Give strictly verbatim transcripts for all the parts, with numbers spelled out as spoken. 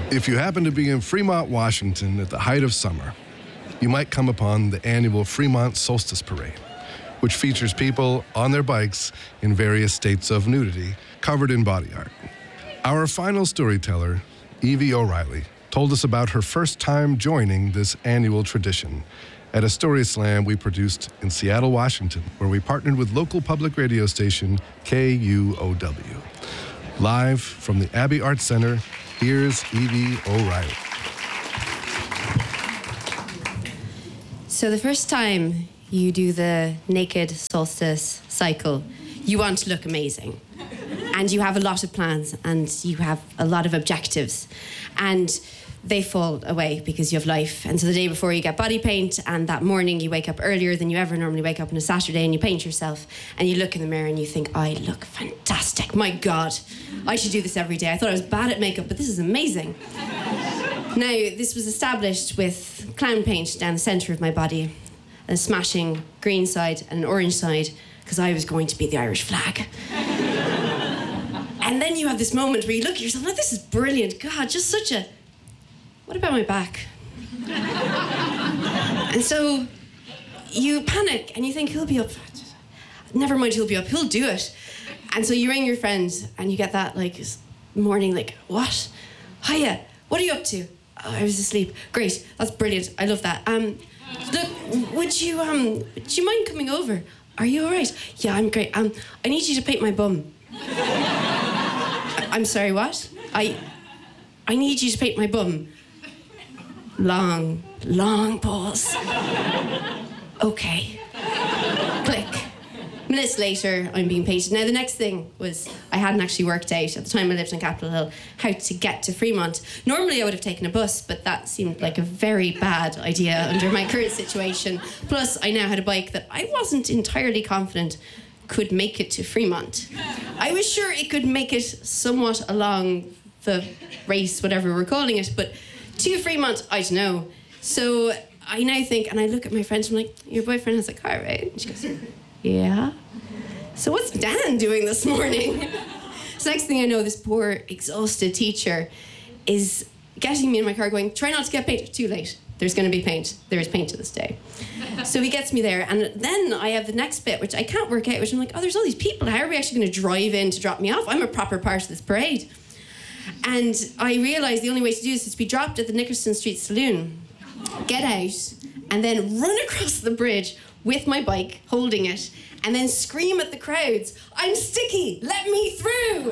If you happen to be in Fremont, Washington at the height of summer, you might come upon the annual Fremont Solstice Parade, which features people on their bikes in various states of nudity, covered in body art. Our final storyteller, Evie O'Reilly, told us about her first time joining this annual tradition at a story slam we produced in Seattle, Washington, where we partnered with local public radio station K U O W. Live from the Abbey Arts Center, here's Evie O'Reilly. So the first time you do the naked solstice cycle, you want to look amazing. And you have a lot of plans and you have a lot of objectives. And they fall away because you have life. And so the day before you get body paint, and that morning you wake up earlier than you ever normally wake up on a Saturday and you paint yourself and you look in the mirror and you think, I look fantastic. My God, I should do this every day. I thought I was bad at makeup, but this is amazing. Now, this was established with clown paint down the centre of my body, a smashing green side and an orange side, because I was going to be the Irish flag. And then you have this moment where you look at yourself, like, this is brilliant. God, just such a... What about my back? And so you panic and you think, he'll be up. Never mind, he'll be up. He'll do it. And so you ring your friend and you get that, like, morning, like, what? Hiya, what are you up to? Oh, I was asleep. Great, that's brilliant. I love that. Um, look, would you, um, would you mind coming over? Are you all right? Yeah, I'm great. Um, I need you to paint my bum. I'm sorry, what? I I need you to paint my bum. Long, long pause. Okay. Click. Minutes later, I'm being painted. Now, the next thing was I hadn't actually worked out, at the time I lived in Capitol Hill, how to get to Fremont. Normally, I would have taken a bus, but that seemed like a very bad idea under my current situation. Plus, I now had a bike that I wasn't entirely confident could make it to Fremont. I was sure it could make it somewhat along the race, whatever we're calling it, but to Fremont, I don't know. So I now think, and I look at my friend, I'm like, your boyfriend has a car, right? And she goes, yeah. So what's Dan doing this morning? So next thing I know, this poor, exhausted teacher is getting me in my car going, try not to get paint. Too late. There's going to be paint. There is paint to this day. So he gets me there, and then I have the next bit, which I can't work out, which I'm like, oh, there's all these people. How are we actually going to drive in to drop me off? I'm a proper part of this parade. And I realised the only way to do this is to be dropped at the Nickerson Street Saloon, get out, and then run across the bridge with my bike, holding it, and then scream at the crowds, I'm sticky, let me through.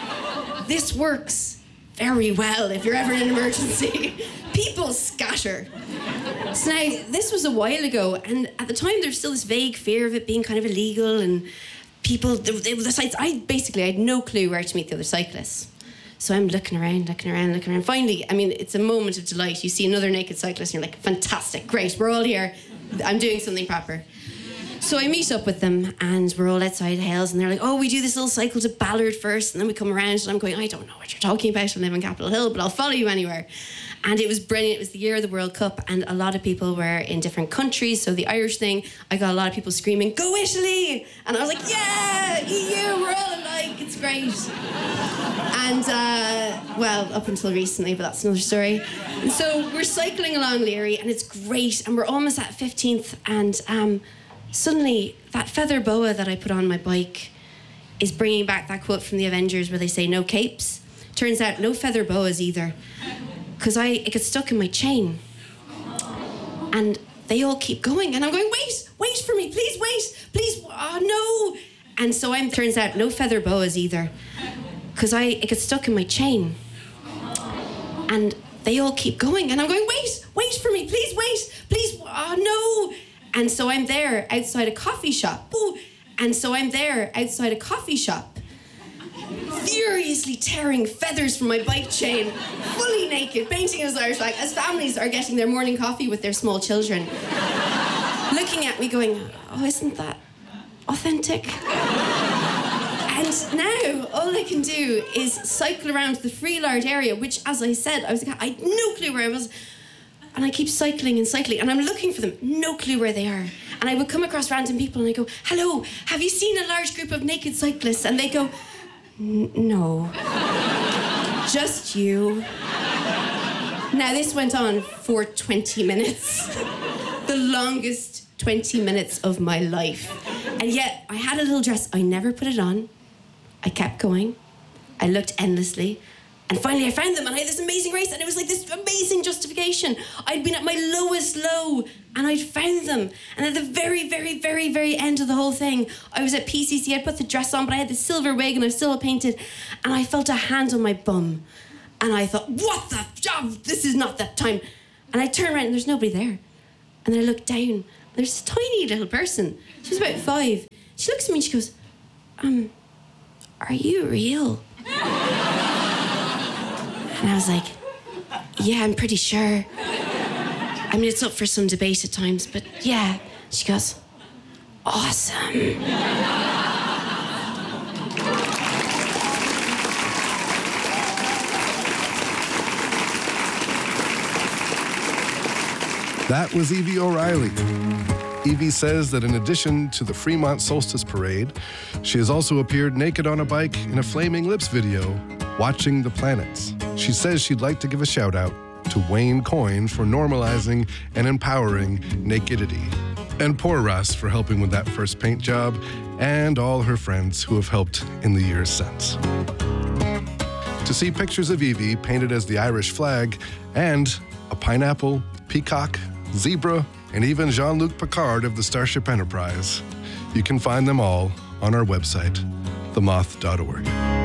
This works very well if you're ever in an emergency. People scatter. So now, this was a while ago, and at the time there was still this vague fear of it being kind of illegal, and people, the, the, the sites, I basically I had no clue where to meet the other cyclists. So I'm looking around, looking around, looking around. Finally, I mean, it's a moment of delight. You see another naked cyclist and you're like, fantastic, great, we're all here. I'm doing something proper. So I meet up with them and we're all outside Hales and they're like, oh, we do this little cycle to Ballard first and then we come around and I'm going, I don't know what you're talking about. I live in Capitol Hill, but I'll follow you anywhere. And it was brilliant. It was the year of the World Cup and a lot of people were in different countries. So the Irish thing, I got a lot of people screaming, go Italy! And I was like, yeah, E U, we're all alike, it's great. And, uh, well, up until recently, but that's another story. And so we're cycling along Leary and it's great and we're almost at fifteenth and um, suddenly that feather boa that I put on my bike is bringing back that quote from the Avengers where they say no capes. Turns out no feather boas either. Because I it gets stuck in my chain. And they all keep going. And I'm going, wait, wait for me, please wait, please, oh no. And so I'm, turns out, no feather boas either. Because I it gets stuck in my chain. And they all keep going. And I'm going, wait, wait for me, please wait, please, oh no. And so I'm there outside a coffee shop. Ooh. And so I'm there outside a coffee shop. Furiously tearing feathers from my bike chain, fully naked, painting as Irish flag, as families are getting their morning coffee with their small children. Looking at me going, oh, isn't that authentic? And now, all I can do is cycle around the Freelard area, which, as I said, I was I had no clue where I was. And I keep cycling and cycling, and I'm looking for them, no clue where they are. And I would come across random people, and I go, hello, have you seen a large group of naked cyclists? And they go, no. Just you. Now, this went on for twenty minutes. The longest twenty minutes of my life. And yet, I had a little dress. I never put it on. I kept going. I looked endlessly. And finally, I found them, and I had this amazing race, and it was like this amazing justification. I'd been at my lowest low, and I'd found them. And at the very, very, very, very end of the whole thing, I was at P C C. I'd put the dress on, but I had the silver wig, and I was still painted. And I felt a hand on my bum. And I thought, what the... Oh, this is not that time. And I turned around, and there's nobody there. And then I looked down, and there's this tiny little person. She was about five. She looks at me, and she goes, um, are you real? And I was like, yeah, I'm pretty sure. I mean, it's up for some debate at times, but yeah. She goes, awesome. That was Evie O'Reilly. Evie says that in addition to the Fremont Solstice Parade, she has also appeared naked on a bike in a Flaming Lips video, Watching the Planets. She says she'd like to give a shout out to Wayne Coyne for normalizing and empowering nakedity, and poor Russ for helping with that first paint job, and all her friends who have helped in the years since. To see pictures of Evie painted as the Irish flag and a pineapple, peacock, zebra, and even Jean-Luc Picard of the Starship Enterprise, you can find them all on our website, the moth dot org.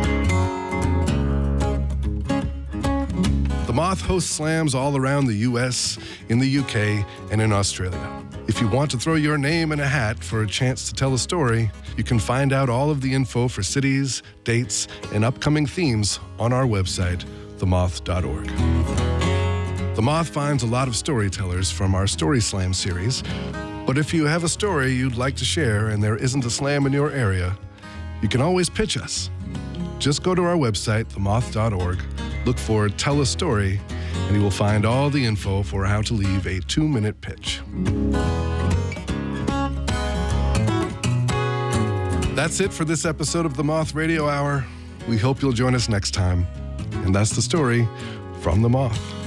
The Moth hosts slams all around the U S, in the U K, and in Australia. If you want to throw your name in a hat for a chance to tell a story, you can find out all of the info for cities, dates, and upcoming themes on our website, the moth dot org. The Moth finds a lot of storytellers from our Story Slam series, but if you have a story you'd like to share and there isn't a slam in your area, you can always pitch us. Just go to our website, the moth dot org, look for Tell a Story, and you will find all the info for how to leave a two-minute pitch. That's it for this episode of the Moth Radio Hour. We hope you'll join us next time. And that's the story from the Moth.